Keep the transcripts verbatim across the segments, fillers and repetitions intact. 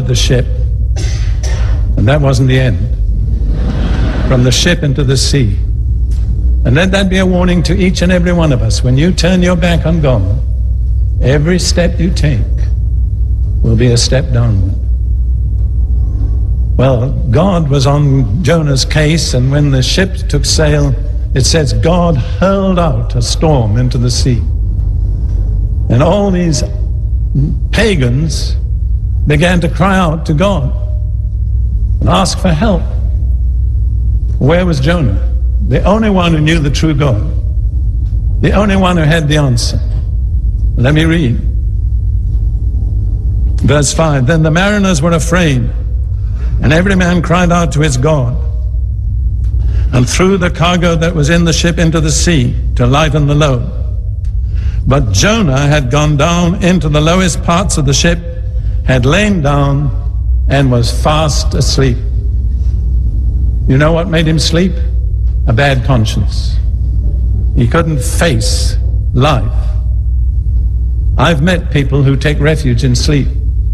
lowered the ship, and that wasn't the end. From the ship into the sea. And let that be a warning to each and every one of us. When you turn your back on God, every step you take will be a step downward. Well, God was on Jonah's case, and when the ship took sail, it says God hurled out a storm into the sea. And all these pagans began to cry out to God and ask for help. Where was Jonah? The only one who knew the true God. The only one who had the answer. Let me read. Verse five, then the mariners were afraid, and every man cried out to his God, and threw the cargo that was in the ship into the sea to lighten the load. But Jonah had gone down into the lowest parts of the ship, had lain down, and was fast asleep. You know what made him sleep? A bad conscience. He couldn't face life. I've met people who take refuge in sleep.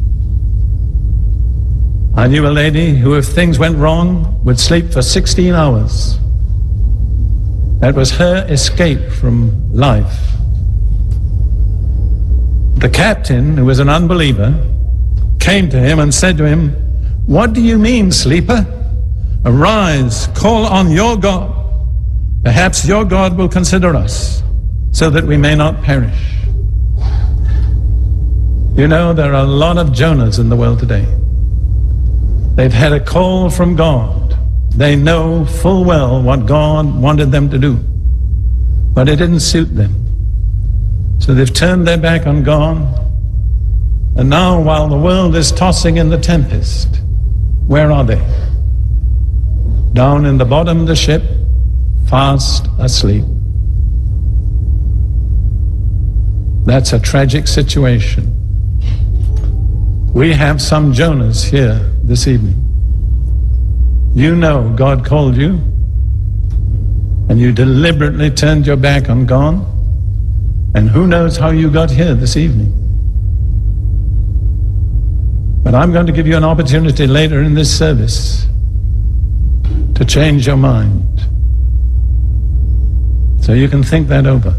I knew a lady who, if things went wrong, would sleep for sixteen hours. That was her escape from life. The captain, who was an unbeliever, came to him and said to him, what do you mean, sleeper? Arise, call on your God. Perhaps your God will consider us, so that we may not perish. You know, there are a lot of Jonahs in the world today. They've had a call from God. They know full well what God wanted them to do, but it didn't suit them. So they've turned their back on God, and now while the world is tossing in the tempest, where are they? Down in the bottom of the ship, fast asleep. That's a tragic situation. We have some Jonahs here this evening. You know God called you, and you deliberately turned your back on God, and who knows how you got here this evening. But I'm going to give you an opportunity later in this service to change your mind, so you can think that over.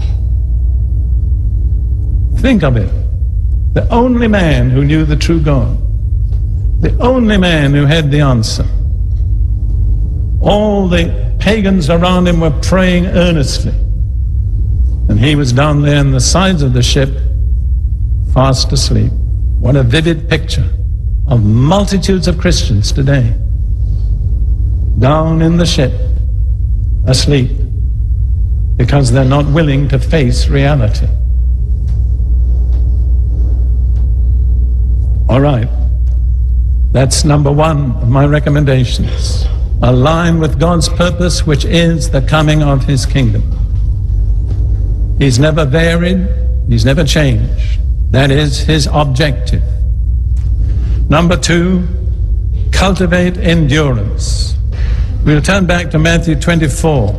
Think of it. The only man who knew the true God, the only man who had the answer. All the pagans around him were praying earnestly, and he was down there in the sides of the ship, fast asleep. What a vivid picture of multitudes of Christians today, down in the ship, asleep, because they're not willing to face reality. All right, that's number one of my recommendations. Align with God's purpose, which is the coming of His kingdom. He's never varied, He's never changed. That is His objective. Number two, cultivate endurance. We'll turn back to Matthew twenty-four.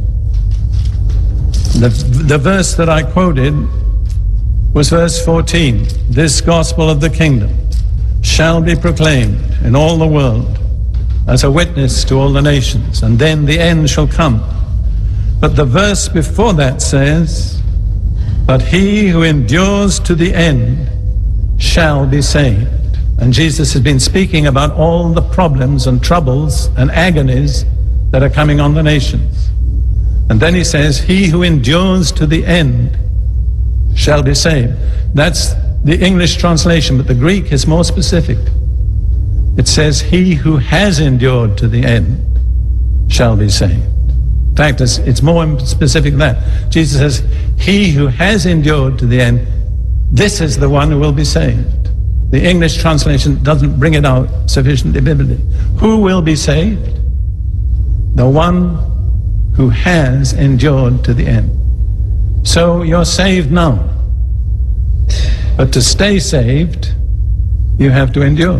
The, the verse that I quoted was verse fourteen. This gospel of the kingdom shall be proclaimed in all the world as a witness to all the nations, and then the end shall come. But the verse before that says, but he who endures to the end shall be saved. And Jesus has been speaking about all the problems and troubles and agonies that are coming on the nations. And then he says, he who endures to the end shall be saved. That's the English translation, but the Greek is more specific. It says, he who has endured to the end shall be saved. In fact, it's, it's more specific than that. Jesus says, he who has endured to the end, this is the one who will be saved. The English translation doesn't bring it out sufficiently vividly. Who will be saved? The one who has endured to the end. So you're saved now. But to stay saved, you have to endure.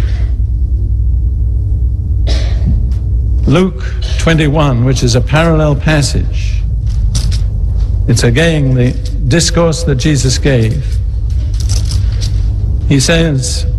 Luke twenty-one, which is a parallel passage. It's again the discourse that Jesus gave. He says,